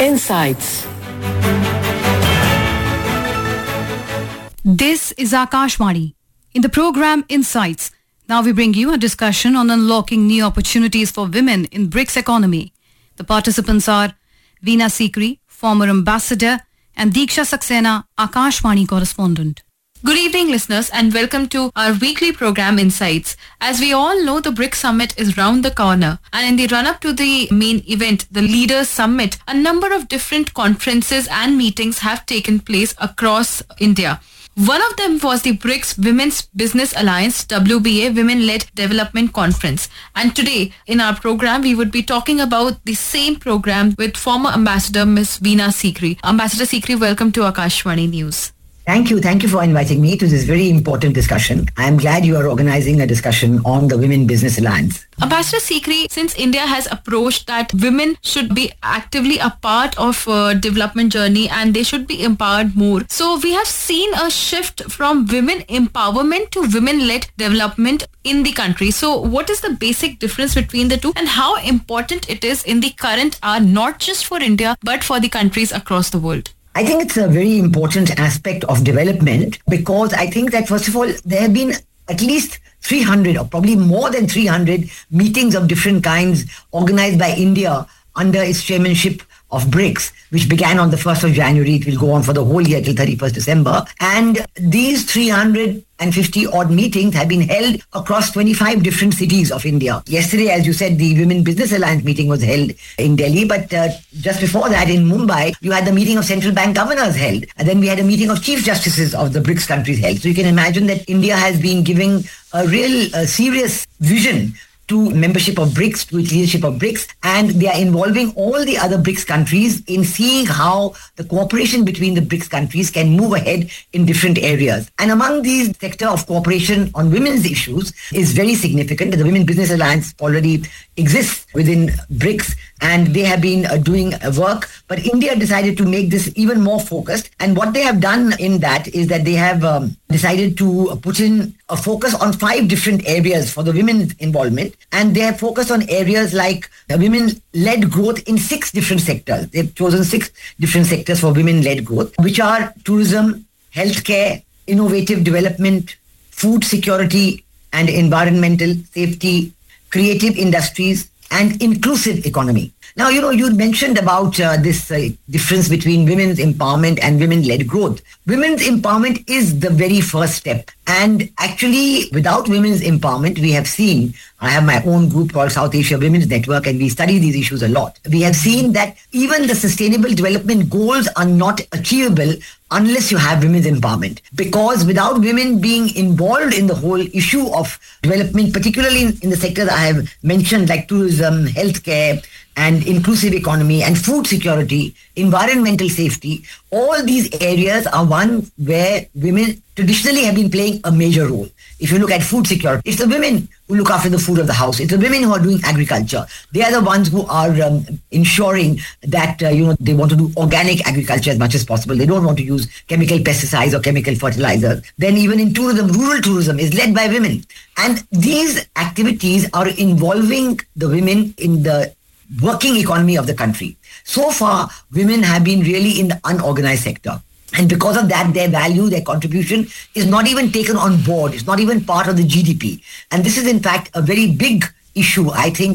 Insights. This is Akashvani. In the program Insights, now we bring you a discussion on unlocking new opportunities for women in BRICS economy. The participants are Veena Sikri, former ambassador, and Diksha Saxena, Akashvani correspondent. Good evening, listeners, and welcome to our weekly program Insights. As we all know, the BRICS Summit is round the corner, and in the run-up to the main event, the Leaders Summit, a number of different conferences and meetings have taken place across India. One of them was the BRICS Women's Business Alliance WBA Women-Led Development Conference. And today in our program, we would be talking about the same program with former Ambassador Ms. Veena Sikri. Ambassador Sikri, welcome to Akashvani News. Thank you. Thank you for inviting me to this very important discussion. I'm glad you are organizing a discussion on the Women Business Alliance. Ambassador Sikri, since India has approached that women should be actively a part of development journey and they should be empowered more. So we have seen a shift from women empowerment to women-led development in the country. So what is the basic difference between the two and how important it is in the current hour, not just for India, but for the countries across the world? I think it's a very important aspect of development because I think that, first of all, there have been at least 300 or probably more than 300 meetings of different kinds organized by India under its chairmanship of BRICS, which began on the 1st of January. It will go on for the whole year till 31st December. And these 350 odd meetings have been held across 25 different cities of India. Yesterday, as you said, the Women Business Alliance meeting was held in Delhi. But just before that, in Mumbai, you had the meeting of central bank governors held. And then we had a meeting of chief justices of the BRICS countries held. So you can imagine that India has been giving a real serious vision to membership of BRICS, to its leadership of BRICS, and they are involving all the other BRICS countries in seeing how the cooperation between the BRICS countries can move ahead in different areas. And among these sector of cooperation on women's issues is very significant. The Women Business Alliance already exists within BRICS, and they have been doing work, but India decided to make this even more focused. And what they have done in that is that they have decided to put in a focus on 5 different areas for the women's involvement. And they have focused on areas like women-led growth in 6 different sectors. They've chosen 6 different sectors for women-led growth, which are tourism, healthcare, innovative development, food security and environmental safety, creative industries, and inclusive economy. Now, you mentioned about this difference between women's empowerment and women-led growth. Women's empowerment is the very first step. And actually, without women's empowerment, we have seen, I have my own group called South Asia Women's Network, and we study these issues a lot. We have seen that even the sustainable development goals are not achievable unless you have women's empowerment. Because without women being involved in the whole issue of development, particularly in the sectors I have mentioned, like tourism, healthcare, and inclusive economy, and food security, environmental safety, all these areas are one where women traditionally have been playing a major role. If you look at food security, it's the women who look after the food of the house. It's the women who are doing agriculture. They are the ones who are ensuring that, they want to do organic agriculture as much as possible. They don't want to use chemical pesticides or chemical fertilizers. Then even in tourism, rural tourism is led by women. And these activities are involving the women in the working economy of the country. So far, women have been really in the unorganized sector. And because of that, their value, their contribution is not even taken on board. It's not even part of the GDP. And this is, in fact, a very big issue, I think,